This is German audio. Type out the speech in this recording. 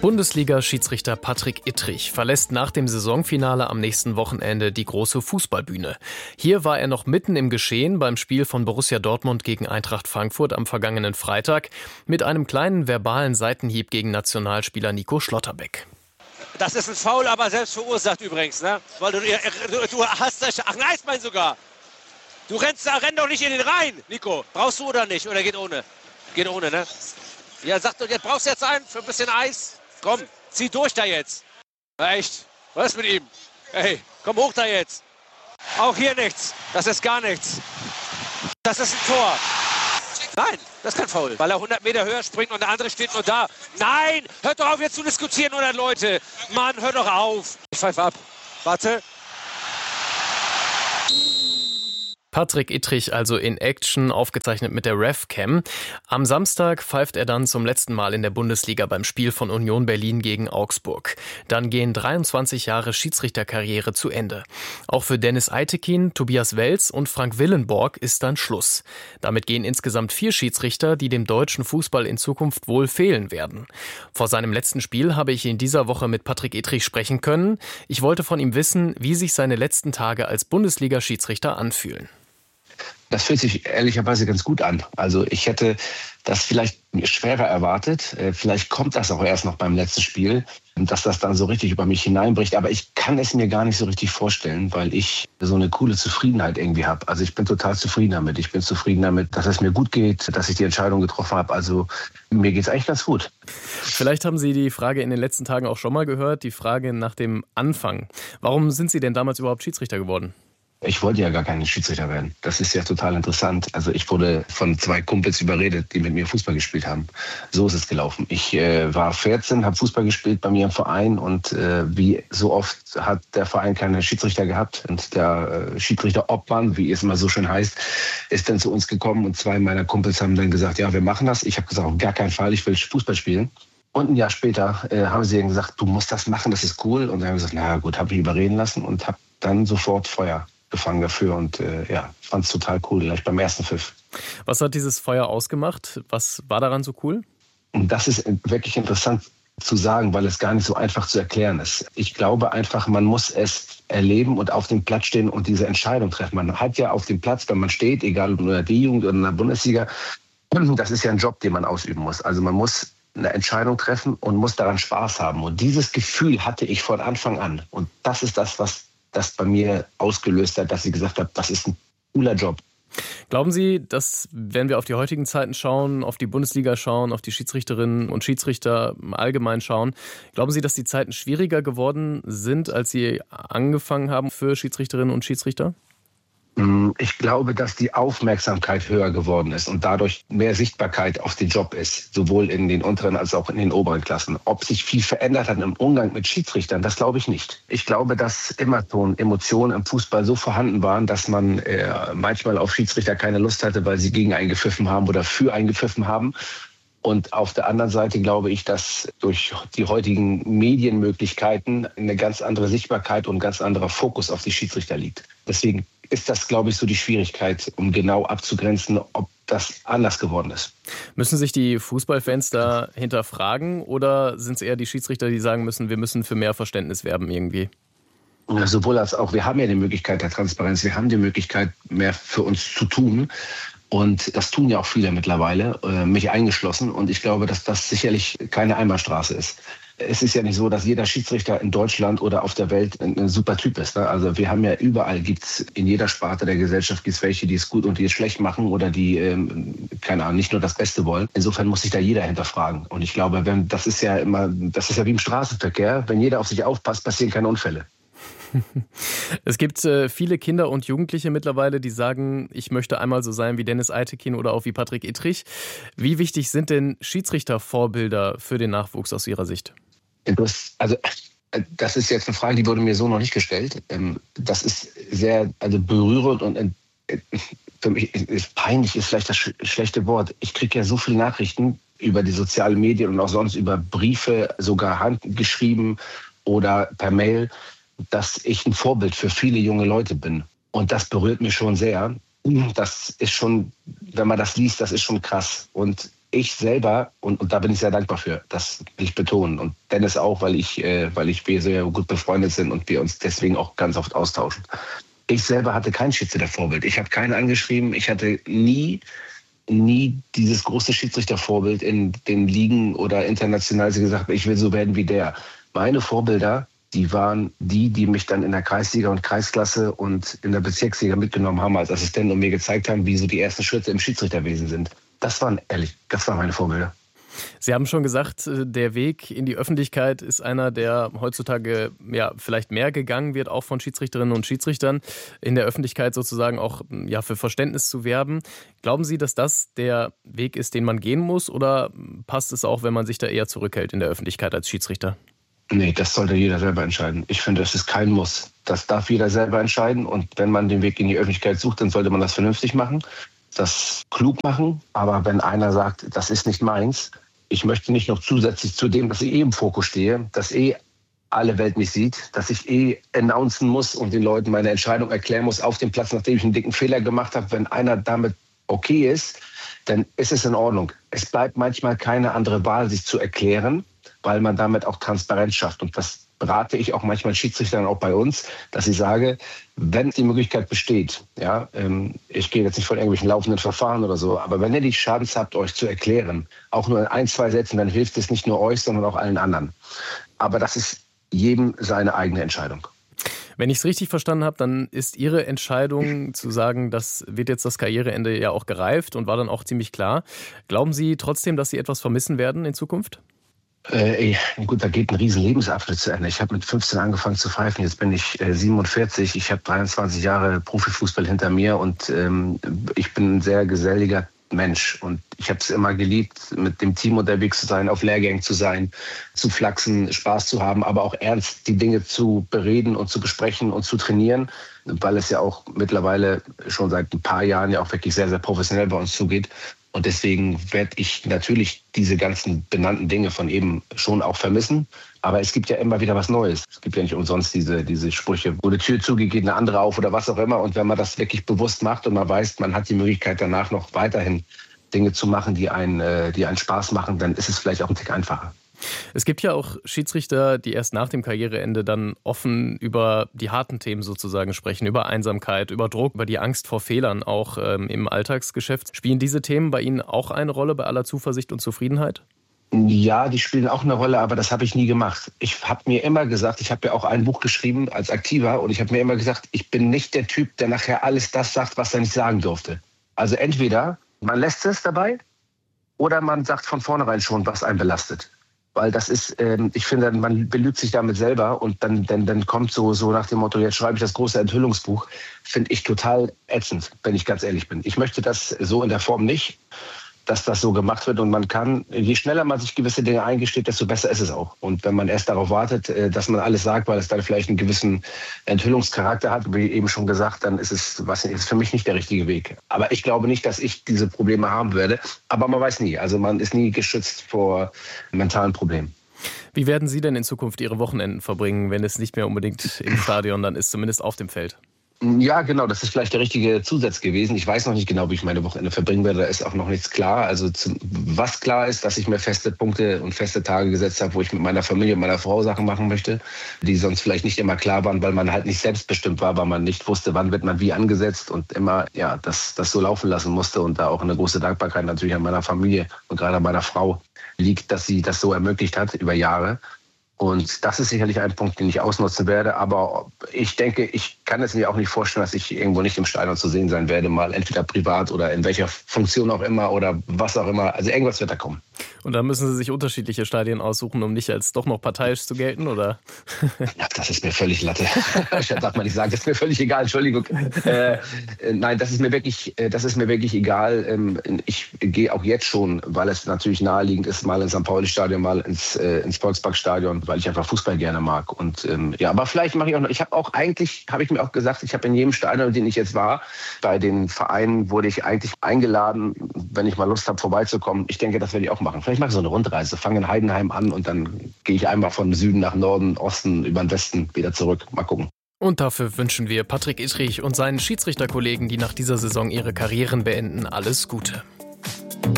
Bundesliga-Schiedsrichter Patrick Ittrich verlässt nach dem Saisonfinale am nächsten Wochenende die große Fußballbühne. Hier war er noch mitten im Geschehen beim Spiel von Borussia Dortmund gegen Eintracht Frankfurt am vergangenen Freitag mit einem kleinen verbalen Seitenhieb gegen Nationalspieler Nico Schlotterbeck. Das ist ein Foul, aber selbst verursacht übrigens, ne? Weil du hast das. Ach, ein Eisbein sogar. Du renn doch nicht in den Rhein, Nico. Brauchst du oder nicht? Oder geht ohne? Geht ohne, ne? Ja, sag doch, jetzt brauchst du jetzt einen für ein bisschen Eis. Komm, zieh durch da jetzt. Na echt, was ist mit ihm? Hey, komm hoch da jetzt. Auch hier nichts. Das ist gar nichts. Das ist ein Tor. Nein, das ist kein Foul, weil er 100 Meter höher springt und der andere steht nur da. Nein, hört doch auf jetzt zu diskutieren, 100 Leute. Mann, hör doch auf. Ich pfeife ab. Warte. Patrick Ittrich also in Action, aufgezeichnet mit der RevCam. Am Samstag pfeift er dann zum letzten Mal in der Bundesliga beim Spiel von Union Berlin gegen Augsburg. Dann gehen 23 Jahre Schiedsrichterkarriere zu Ende. Auch für Dennis Eitekin, Tobias Welz und Frank Willenborg ist dann Schluss. Damit gehen insgesamt 4 Schiedsrichter, die dem deutschen Fußball in Zukunft wohl fehlen werden. Vor seinem letzten Spiel habe ich in dieser Woche mit Patrick Ittrich sprechen können. Ich wollte von ihm wissen, wie sich seine letzten Tage als Bundesliga-Schiedsrichter anfühlen. Das fühlt sich ehrlicherweise ganz gut an. Also ich hätte das vielleicht schwerer erwartet. Vielleicht kommt das auch erst noch beim letzten Spiel, dass das dann so richtig über mich hineinbricht. Aber ich kann es mir gar nicht so richtig vorstellen, weil ich so eine coole Zufriedenheit irgendwie habe. Also ich bin total zufrieden damit. Ich bin zufrieden damit, dass es mir gut geht, dass ich die Entscheidung getroffen habe. Also mir geht es eigentlich ganz gut. Vielleicht haben Sie die Frage in den letzten Tagen auch schon mal gehört, die Frage nach dem Anfang. Warum sind Sie denn damals überhaupt Schiedsrichter geworden? Ich wollte ja gar kein Schiedsrichter werden. Das ist ja total interessant. Also ich wurde von 2 Kumpels überredet, die mit mir Fußball gespielt haben. So ist es gelaufen. Ich war 14, habe Fußball gespielt bei mir im Verein und wie so oft hat der Verein keine Schiedsrichter gehabt. Und der Schiedsrichter-Obmann, wie es immer so schön heißt, ist dann zu uns gekommen und 2 meiner Kumpels haben dann gesagt, ja, wir machen das. Ich habe gesagt, auf gar keinen Fall, ich will Fußball spielen. Und ein Jahr später haben sie dann gesagt, du musst das machen, das ist cool. Und dann haben wir gesagt, na gut, habe ich überreden lassen und habe dann sofort Feuer gefangen dafür und fand es total cool, gleich beim ersten Pfiff. Was hat dieses Feuer ausgemacht? Was war daran so cool? Und das ist wirklich interessant zu sagen, weil es gar nicht so einfach zu erklären ist. Ich glaube einfach, man muss es erleben und auf dem Platz stehen und diese Entscheidung treffen. Man hat ja auf dem Platz, wenn man steht, egal ob in der D-Jugend oder in der Bundesliga, das ist ja ein Job, den man ausüben muss. Also man muss eine Entscheidung treffen und muss daran Spaß haben. Und dieses Gefühl hatte ich von Anfang an. Und das ist das, was das bei mir ausgelöst hat, dass ich gesagt habe, das ist ein cooler Job. Glauben Sie, dass, wenn wir auf die heutigen Zeiten schauen, auf die Bundesliga schauen, auf die Schiedsrichterinnen und Schiedsrichter allgemein schauen, glauben Sie, dass die Zeiten schwieriger geworden sind, als Sie angefangen haben für Schiedsrichterinnen und Schiedsrichter? Ich glaube, dass die Aufmerksamkeit höher geworden ist und dadurch mehr Sichtbarkeit auf den Job ist, sowohl in den unteren als auch in den oberen Klassen. Ob sich viel verändert hat im Umgang mit Schiedsrichtern, das glaube ich nicht. Ich glaube, dass immer schon Emotionen im Fußball so vorhanden waren, dass man manchmal auf Schiedsrichter keine Lust hatte, weil sie gegen einen gepfiffen haben oder für einen gepfiffen haben. Und auf der anderen Seite glaube ich, dass durch die heutigen Medienmöglichkeiten eine ganz andere Sichtbarkeit und ein ganz anderer Fokus auf die Schiedsrichter liegt. Deswegen ist das, glaube ich, so die Schwierigkeit, um genau abzugrenzen, ob das anders geworden ist. Müssen sich die Fußballfans da hinterfragen oder sind es eher die Schiedsrichter, die sagen müssen, wir müssen für mehr Verständnis werben irgendwie? Ja, sowohl als auch. Wir haben ja die Möglichkeit der Transparenz, wir haben die Möglichkeit, mehr für uns zu tun. Und das tun ja auch viele mittlerweile, mich eingeschlossen. Und ich glaube, dass das sicherlich keine Einbahnstraße ist. Es ist ja nicht so, dass jeder Schiedsrichter in Deutschland oder auf der Welt ein super Typ ist. Ne? Also wir haben ja überall, gibt's in jeder Sparte der Gesellschaft gibt's welche, die es gut und die es schlecht machen oder die, keine Ahnung, nicht nur das Beste wollen. Insofern muss sich da jeder hinterfragen. Und ich glaube, das ist ja wie im Straßenverkehr. Wenn jeder auf sich aufpasst, passieren keine Unfälle. Es gibt viele Kinder und Jugendliche mittlerweile, die sagen, ich möchte einmal so sein wie Dennis Eitekin oder auch wie Patrick Ittrich. Wie wichtig sind denn Schiedsrichtervorbilder für den Nachwuchs aus Ihrer Sicht? Das ist jetzt eine Frage, die wurde mir so noch nicht gestellt. Das ist sehr berührend und für mich ist peinlich, ist vielleicht das schlechte Wort. Ich kriege ja so viele Nachrichten über die sozialen Medien und auch sonst über Briefe, sogar handgeschrieben oder per Mail, dass ich ein Vorbild für viele junge Leute bin. Und das berührt mich schon sehr. Das ist schon, wenn man das liest, das ist schon krass. Und ich selber, und da bin ich sehr dankbar für, das will ich betonen. Und Dennis auch, weil wir sehr gut befreundet sind und wir uns deswegen auch ganz oft austauschen. Ich selber hatte kein Schiedsrichtervorbild. Ich habe keinen angeschrieben. Ich hatte nie dieses große Schiedsrichtervorbild in den Ligen oder international gesagt, ich will so werden wie der. Meine Vorbilder, die waren die mich dann in der Kreisliga und Kreisklasse und in der Bezirksliga mitgenommen haben als Assistent und mir gezeigt haben, wie so die ersten Schritte im Schiedsrichterwesen sind. Das waren meine Vorbilder. Sie haben schon gesagt, der Weg in die Öffentlichkeit ist einer, der heutzutage vielleicht mehr gegangen wird, auch von Schiedsrichterinnen und Schiedsrichtern, in der Öffentlichkeit sozusagen auch für Verständnis zu werben. Glauben Sie, dass das der Weg ist, den man gehen muss, oder passt es auch, wenn man sich da eher zurückhält in der Öffentlichkeit als Schiedsrichter? Nee, das sollte jeder selber entscheiden. Ich finde, das ist kein Muss. Das darf jeder selber entscheiden. Und wenn man den Weg in die Öffentlichkeit sucht, dann sollte man das vernünftig machen, das klug machen. Aber wenn einer sagt, das ist nicht meins, ich möchte nicht noch zusätzlich zu dem, dass ich im Fokus stehe, dass alle Welt mich sieht, dass ich announcen muss und den Leuten meine Entscheidung erklären muss auf dem Platz, nachdem ich einen dicken Fehler gemacht habe. Wenn einer damit okay ist, dann ist es in Ordnung. Es bleibt manchmal keine andere Wahl, sich zu erklären, weil man damit auch Transparenz schafft. Und das berate ich auch manchmal Schiedsrichtern auch bei uns, dass ich sage, wenn die Möglichkeit besteht, ich gehe jetzt nicht von irgendwelchen laufenden Verfahren oder so, aber wenn ihr die Chance habt, euch zu erklären, auch nur in 1, 2 Sätzen, dann hilft es nicht nur euch, sondern auch allen anderen. Aber das ist jedem seine eigene Entscheidung. Wenn ich es richtig verstanden habe, dann ist Ihre Entscheidung zu sagen, das wird jetzt das Karriereende ja auch gereift und war dann auch ziemlich klar. Glauben Sie trotzdem, dass Sie etwas vermissen werden in Zukunft? Gut, da geht ein riesen Lebensabschnitt zu Ende. Ich habe mit 15 angefangen zu pfeifen, jetzt bin ich 47. Ich habe 23 Jahre Profifußball hinter mir und ich bin ein sehr geselliger Mensch. Und ich habe es immer geliebt, mit dem Team unterwegs zu sein, auf Lehrgängen zu sein, zu flachsen, Spaß zu haben, aber auch ernst die Dinge zu bereden und zu besprechen und zu trainieren, weil es ja auch mittlerweile schon seit ein paar Jahren ja auch wirklich sehr, sehr professionell bei uns zugeht. Und deswegen werde ich natürlich diese ganzen benannten Dinge von eben schon auch vermissen. Aber es gibt ja immer wieder was Neues. Es gibt ja nicht umsonst diese Sprüche, wo eine Tür zugeht, geht eine andere auf oder was auch immer. Und wenn man das wirklich bewusst macht und man weiß, man hat die Möglichkeit danach noch weiterhin Dinge zu machen, die einen Spaß machen, dann ist es vielleicht auch ein Tick einfacher. Es gibt ja auch Schiedsrichter, die erst nach dem Karriereende dann offen über die harten Themen sozusagen sprechen, über Einsamkeit, über Druck, über die Angst vor Fehlern auch im Alltagsgeschäft. Spielen diese Themen bei Ihnen auch eine Rolle bei aller Zuversicht und Zufriedenheit? Ja, die spielen auch eine Rolle, aber das habe ich nie gemacht. Ich habe mir immer gesagt, ich habe ja auch ein Buch geschrieben als Aktiver und ich habe mir immer gesagt, ich bin nicht der Typ, der nachher alles das sagt, was er nicht sagen durfte. Also entweder man lässt es dabei oder man sagt von vornherein schon, was einen belastet. Weil das ist, ich finde, man belügt sich damit selber und dann kommt so nach dem Motto, jetzt schreibe ich das große Enthüllungsbuch, finde ich total ätzend, wenn ich ganz ehrlich bin. Ich möchte das so in der Form nicht, dass das so gemacht wird und man kann, je schneller man sich gewisse Dinge eingesteht, desto besser ist es auch. Und wenn man erst darauf wartet, dass man alles sagt, weil es dann vielleicht einen gewissen Enthüllungscharakter hat, wie eben schon gesagt, dann ist ist für mich nicht der richtige Weg. Aber ich glaube nicht, dass ich diese Probleme haben werde. Aber man weiß nie. Also man ist nie geschützt vor mentalen Problemen. Wie werden Sie denn in Zukunft Ihre Wochenenden verbringen, wenn es nicht mehr unbedingt im Stadion dann ist, zumindest auf dem Feld? Ja, genau, das ist vielleicht der richtige Zusatz gewesen. Ich weiß noch nicht genau, wie ich meine Wochenende verbringen werde. Da ist auch noch nichts klar. Also was klar ist, dass ich mir feste Punkte und feste Tage gesetzt habe, wo ich mit meiner Familie und meiner Frau Sachen machen möchte, die sonst vielleicht nicht immer klar waren, weil man halt nicht selbstbestimmt war, weil man nicht wusste, wann wird man wie angesetzt und immer das so laufen lassen musste. Und da auch eine große Dankbarkeit natürlich an meiner Familie und gerade an meiner Frau liegt, dass sie das so ermöglicht hat über Jahre. Und das ist sicherlich ein Punkt, den ich ausnutzen werde. Aber ich denke, ich kann es mir auch nicht vorstellen, dass ich irgendwo nicht im Stadion zu sehen sein werde, mal entweder privat oder in welcher Funktion auch immer oder was auch immer. Also irgendwas wird da kommen. Und da müssen Sie sich unterschiedliche Stadien aussuchen, um nicht als doch noch parteiisch zu gelten, oder? Ja, das ist mir völlig Latte. Ich darf mal nicht sagen, das ist mir völlig egal, Entschuldigung. Nein, das ist mir wirklich egal. Ich gehe auch jetzt schon, weil es natürlich naheliegend ist, mal ins St. Pauli-Stadion, mal ins Volksparkstadion, weil ich einfach Fußball gerne mag. Und aber vielleicht mache ich auch noch, habe ich mir auch gesagt, ich habe in jedem Stadion, in dem ich jetzt war, bei den Vereinen wurde ich eigentlich eingeladen, wenn ich mal Lust habe, vorbeizukommen. Ich denke, das werde ich auch machen. Vielleicht mache ich so eine Rundreise, fange in Heidenheim an und dann gehe ich einmal von Süden nach Norden, Osten, über den Westen wieder zurück. Mal gucken. Und dafür wünschen wir Patrick Ittrich und seinen Schiedsrichterkollegen, die nach dieser Saison ihre Karrieren beenden, alles Gute.